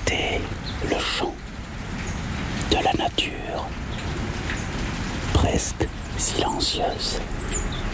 C'était le chant de la nature, presque silencieuse.